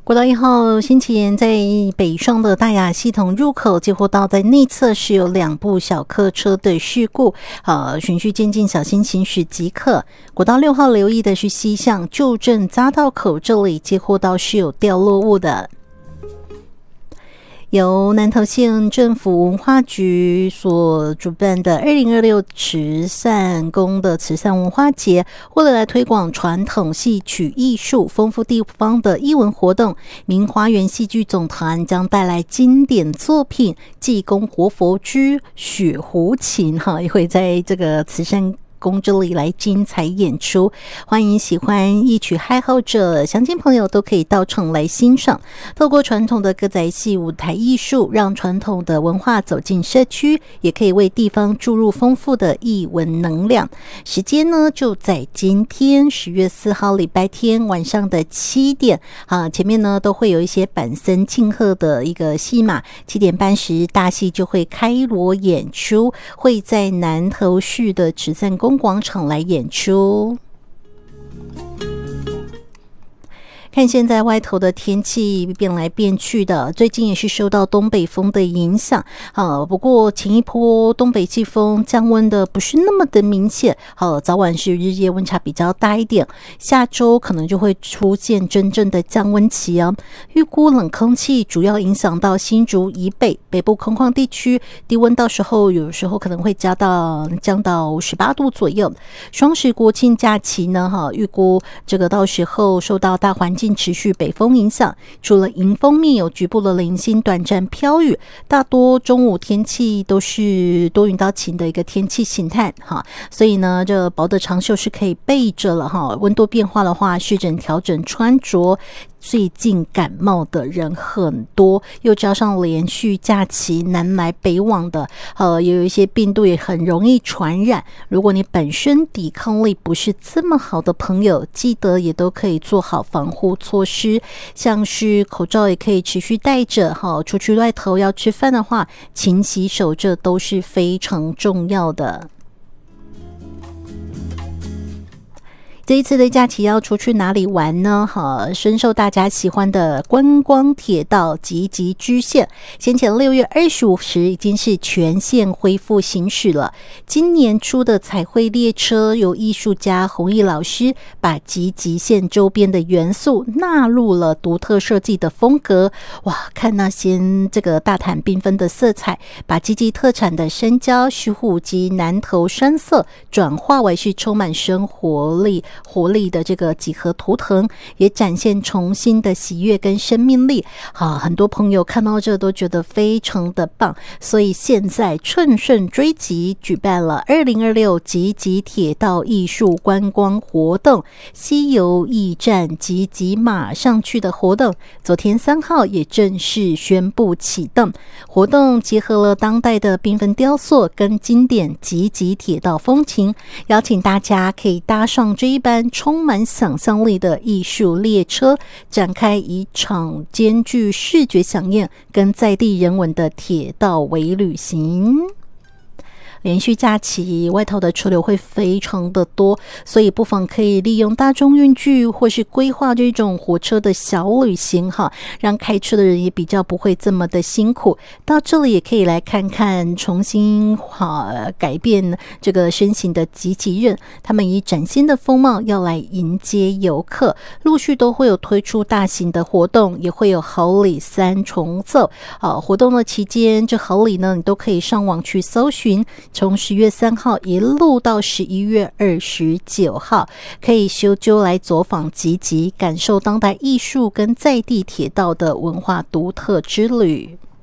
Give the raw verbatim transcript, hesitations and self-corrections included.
国道一号星期天在北上的大雅系统入口接获到在内侧是有两部小客车的事故，呃，循序渐进，小心行驶即可。国道六号留意的是西向旧镇匝道口这里接获到是有掉落物的。由南投县政府文化局所主办的二零二六慈善宫的慈善文化节，为了来推广传统戏曲艺术，丰富地方的艺文活动，明花园戏剧总团将带来经典作品《济公活佛之雪狐情》哈，也会在这个慈善宫这里来精彩演出，欢迎喜欢艺曲爱好者、乡亲朋友都可以到场来欣赏。透过传统的歌仔戏舞台艺术，让传统的文化走进社区，也可以为地方注入丰富的艺文能量。时间呢，就在今天十月四号礼拜天晚上的七点啊，前面呢都会有一些板森庆贺的一个戏码，七点半时大戏就会开锣演出，会在南投市的慈善宫广场来演出。看现在外头的天气变来变去的，最近也是受到东北风的影响啊。不过前一波东北季风降温的不是那么的明显，好，早晚是日夜温差比较大一点。下周可能就会出现真正的降温期啊。预估冷空气主要影响到新竹以北、北部空旷地区，低温到时候有时候可能会加到降到十八度左右。双十国庆假期呢，哈，预估这个到时候受到大环境持续北风影响，除了迎风面有局部的零星短暂飘雨，大多中午天气都是多云到晴的一个天气形态哈，所以呢，这薄的长袖是可以备着了哈。温度变化的话，试着调整穿着。最近感冒的人很多，又加上连续假期南来北往的，呃，有一些病毒也很容易传染。如果你本身抵抗力不是这么好的朋友，记得也都可以做好防护措施，像是口罩也可以持续戴着哈。出去外头要吃饭的话，勤洗手，这都是非常重要的。这一次的假期要出去哪里玩呢？哈，深受大家喜欢的观光铁道集集支线，先前六月二十五时已经是全线恢复行驶了。今年初的彩绘列车，由艺术家弘毅老师把集集线周边的元素纳入了独特设计的风格。哇，看那些这个大胆缤纷的色彩，把集集特产的山椒、石虎及南投山色转化为是充满生活力。活力的这个几何图腾，也展现重新的喜悦跟生命力啊！很多朋友看到这都觉得非常的棒，所以现在乘胜追击，举办了二零二六集集铁道艺术观光活动，西游驿站集集马上去的活动，昨天三号也正式宣布启动。活动结合了当代的缤纷雕塑跟经典集集铁道风情，邀请大家可以搭上这一般充满想象力的艺术列车，展开一场兼具视觉飨宴跟在地人文的铁道微旅行。连续假期外头的车流会非常的多，所以不妨可以利用大众运具或是规划这种火车的小旅行哈，让开车的人也比较不会这么的辛苦。到这里也可以来看看重新哈改变这个身形的集集人，他们以崭新的风貌要来迎接游客，陆续都会有推出大型的活动，也会有好礼三重奏啊。活动的期间，这好礼呢你都可以上网去搜寻。从十月三号一路到十一月二十九号，可以修究来走访集集，感受当代艺术跟在地铁道的文化独特之旅。